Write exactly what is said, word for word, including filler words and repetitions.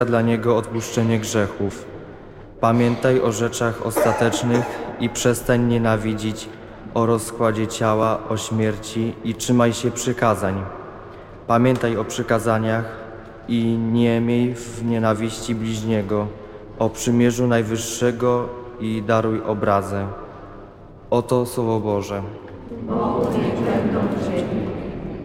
dla niego odpuszczenie grzechów. Pamiętaj o rzeczach ostatecznych i przestań nienawidzić o rozkładzie ciała, o śmierci i trzymaj się przykazań. Pamiętaj o przykazaniach i nie miej w nienawiści bliźniego, o przymierzu Najwyższego i daruj obrazę. Oto Słowo Boże. Bogu niech będą